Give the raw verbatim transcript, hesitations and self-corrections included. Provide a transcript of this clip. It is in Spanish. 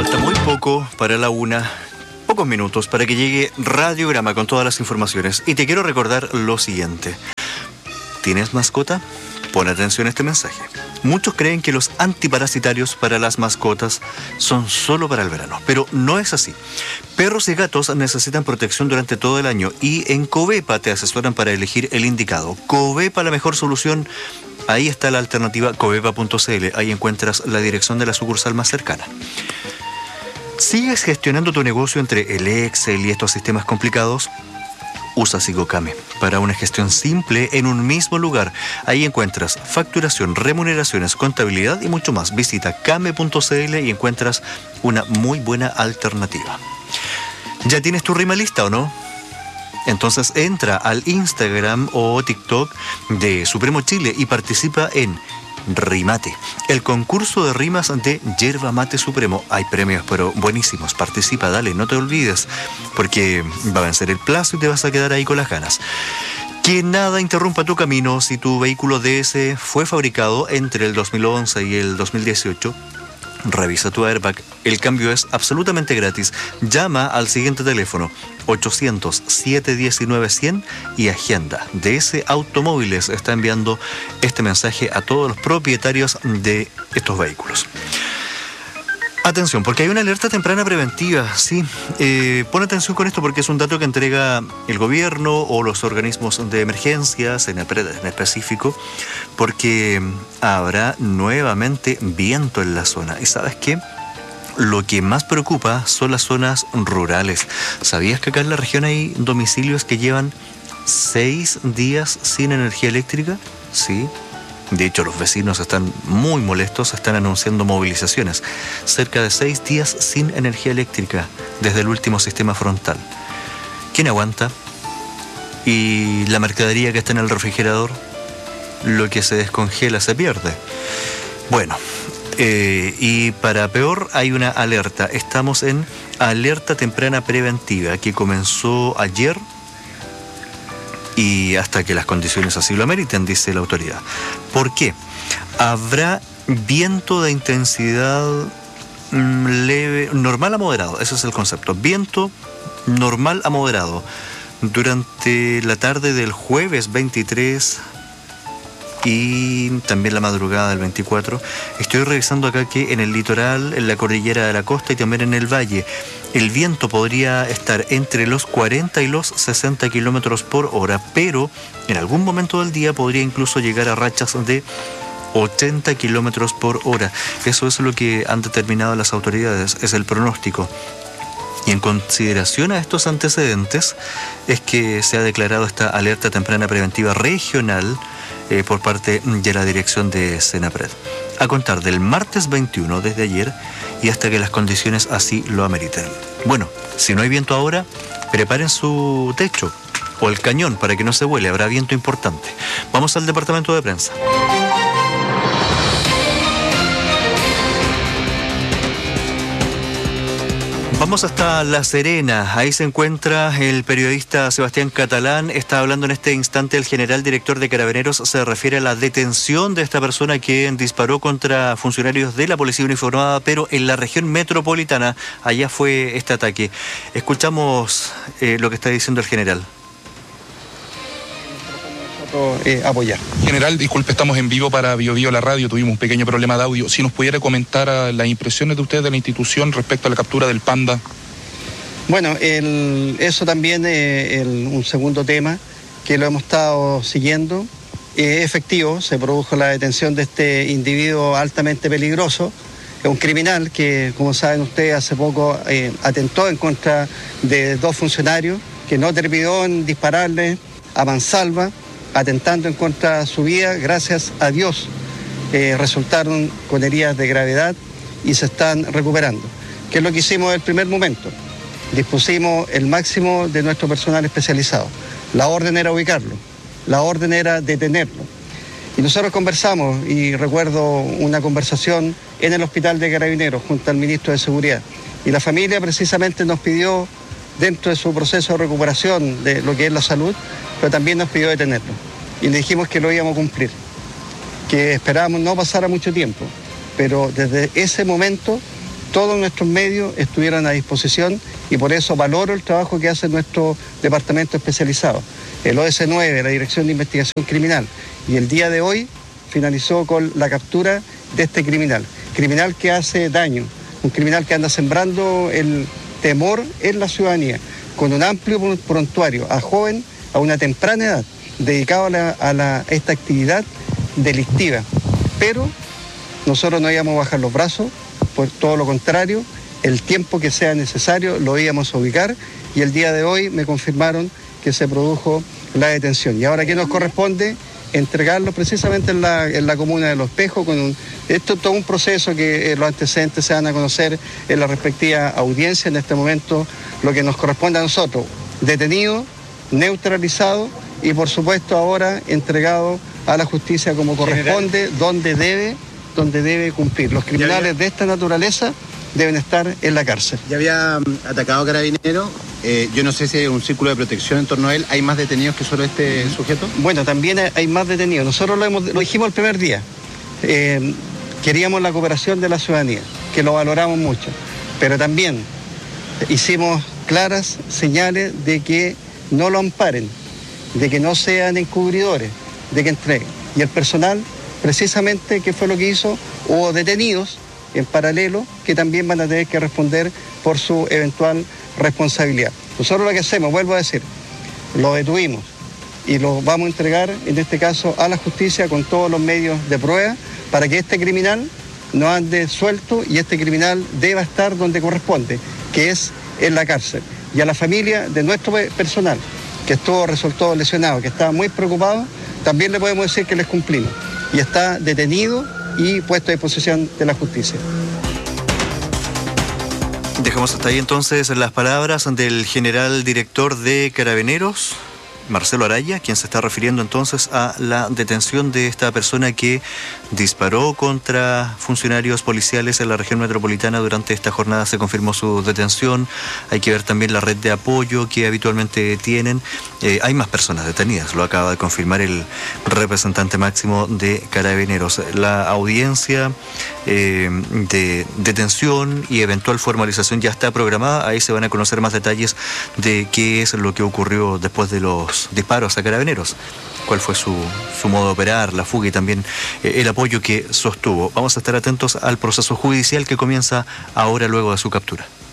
Falta muy poco para la una, pocos minutos para que llegue Radiograma con todas las informaciones. Y te quiero recordar lo siguiente. ¿Tienes mascota? Pon atención a este mensaje. Muchos creen que los antiparasitarios para las mascotas son solo para el verano, pero no es así. Perros y gatos necesitan protección durante todo el año y en Covepa te asesoran para elegir el indicado. Covepa, la mejor solución. Ahí está la alternativa covepa punto c l. Ahí encuentras la dirección de la sucursal más cercana. ¿Sigues gestionando tu negocio entre el Excel y estos sistemas complicados? Usa Sigocame para una gestión simple en un mismo lugar. Ahí encuentras facturación, remuneraciones, contabilidad y mucho más. Visita came punto c l y encuentras una muy buena alternativa. ¿Ya tienes tu rima lista o no? Entonces entra al Instagram o TikTok de Supremo Chile y participa en Rimate, el concurso de rimas de Yerba Mate Supremo. Hay premios, pero buenísimos. Participa, dale, no te olvides, porque va a vencer el plazo y te vas a quedar ahí con las ganas. Que nada interrumpa tu camino si tu vehículo D S fue fabricado entre el dos mil once y el dos mil dieciocho. Revisa tu airbag. El cambio es absolutamente gratis. Llama al siguiente teléfono ochocientos, siete diecinueve, cien y agenda. D S Automóviles está enviando este mensaje a todos los propietarios de estos vehículos. Atención, porque hay una alerta temprana preventiva, sí. Eh, pon atención con esto porque es un dato que entrega el gobierno o los organismos de emergencias, en específico, porque habrá nuevamente viento en la zona. ¿Y sabes qué? Lo que más preocupa son las zonas rurales. ¿Sabías que acá en la región hay domicilios que llevan seis días sin energía eléctrica? Sí. De hecho, los vecinos están muy molestos, están anunciando movilizaciones. Cerca de seis días sin energía eléctrica desde el último sistema frontal. ¿Quién aguanta? ¿Y la mercadería que está en el refrigerador? Lo que se descongela se pierde. Bueno, eh, y para peor hay una alerta. Estamos en alerta temprana preventiva que comenzó ayer y hasta que las condiciones así lo ameriten, dice la autoridad. ¿Por qué? Habrá viento de intensidad leve, normal a moderado, ese es el concepto. Viento normal a moderado durante la tarde del jueves veintitrés y también la madrugada del veinticuatro. Estoy revisando acá que en el litoral, en la cordillera de la costa y también en el valle, el viento podría estar entre los cuarenta y los sesenta kilómetros por hora, pero en algún momento del día podría incluso llegar a rachas de ochenta kilómetros por hora. Eso es lo que han determinado las autoridades, es el pronóstico. Y en consideración a estos antecedentes es que se ha declarado esta alerta temprana preventiva regional eh, por parte de la dirección de Senapred. A contar del martes veintiuno, desde ayer, y hasta que las condiciones así lo ameriten. Bueno, si no hay viento ahora, preparen su techo o el cañón para que no se vuele, habrá viento importante. Vamos al departamento de prensa. Vamos hasta La Serena, ahí se encuentra el periodista Sebastián Catalán, está hablando en este instante el general director de Carabineros, se refiere a la detención de esta persona que disparó contra funcionarios de la Policía Uniformada, pero en la región metropolitana, allá fue este ataque. Escuchamos eh, lo que está diciendo el general. Eh, apoyar. General, disculpe, estamos en vivo para Bio Bio la radio, tuvimos un pequeño problema de audio. Si nos pudiera comentar uh, las impresiones de ustedes de la institución respecto a la captura del Panda. Bueno, el, eso también es el, un segundo tema que lo hemos estado siguiendo. Eh, efectivo, se produjo la detención de este individuo altamente peligroso. Es un criminal que, como saben ustedes, hace poco eh, atentó en contra de dos funcionarios, que no terminó en dispararle a mansalva, atentando en contra de su vida. Gracias a Dios eh, resultaron con heridas de gravedad y se están recuperando. ¿Qué es lo que hicimos en el primer momento? Dispusimos el máximo de nuestro personal especializado. La orden era ubicarlo, la orden era detenerlo. Y nosotros conversamos, y recuerdo una conversación en el hospital de Carabineros junto al ministro de Seguridad. Y la familia precisamente nos pidió, dentro de su proceso de recuperación de lo que es la salud, pero también nos pidió detenerlo. Y le dijimos que lo íbamos a cumplir, que esperábamos no pasara mucho tiempo, pero desde ese momento todos nuestros medios estuvieran a disposición y por eso valoro el trabajo que hace nuestro departamento especializado. El O S nueve, la Dirección de Investigación Criminal, y el día de hoy finalizó con la captura de este criminal, criminal que hace daño, un criminal que anda sembrando el temor en la ciudadanía, con un amplio prontuario a joven, a una temprana edad, dedicado a, la, a, la, a esta actividad delictiva. Pero nosotros no íbamos a bajar los brazos, por todo lo contrario, el tiempo que sea necesario lo íbamos a ubicar y el día de hoy me confirmaron que se produjo la detención. Y ahora, ¿qué nos corresponde? Entregarlo precisamente en la, en la comuna de Los Espejos. Con un, esto es todo un proceso que eh, los antecedentes se van a conocer en la respectiva audiencia. En este momento, lo que nos corresponde a nosotros, detenido, neutralizado y por supuesto ahora entregado a la justicia como corresponde, donde debe, donde debe cumplir. Los criminales de esta naturaleza deben estar en la cárcel. Ya había atacado a Carabineros, eh, yo no sé si hay un círculo de protección en torno a él, ¿hay más detenidos que solo este sujeto? Bueno, también hay más detenidos, nosotros lo, hemos, lo dijimos el primer día, eh, queríamos la cooperación de la ciudadanía, que lo valoramos mucho, pero también hicimos claras señales de que no lo amparen, de que no sean encubridores, de que entreguen. Y el personal, precisamente, ¿qué fue lo que hizo? Hubo detenidos en paralelo que también van a tener que responder por su eventual responsabilidad. Nosotros lo que hacemos, vuelvo a decir, lo detuvimos y lo vamos a entregar, en este caso, a la justicia con todos los medios de prueba para que este criminal no ande suelto y este criminal deba estar donde corresponde, que es en la cárcel. Y a la familia de nuestro personal, que estuvo resultado lesionado, que estaba muy preocupado, también le podemos decir que les cumplimos. Y está detenido y puesto a disposición de la justicia. Dejamos hasta ahí entonces las palabras del general director de Carabineros, Marcelo Araya, quien se está refiriendo entonces a la detención de esta persona que disparó contra funcionarios policiales en la región metropolitana. Durante esta jornada se confirmó su detención. Hay que ver también la red de apoyo que habitualmente tienen. Eh, hay más personas detenidas, lo acaba de confirmar el representante máximo de Carabineros. La audiencia eh, de detención y eventual formalización ya está programada. Ahí se van a conocer más detalles de qué es lo que ocurrió después de los disparos a Carabineros, cuál fue su, su modo de operar, la fuga y también eh, el apoyo que sostuvo. Vamos a estar atentos al proceso judicial que comienza ahora luego de su captura.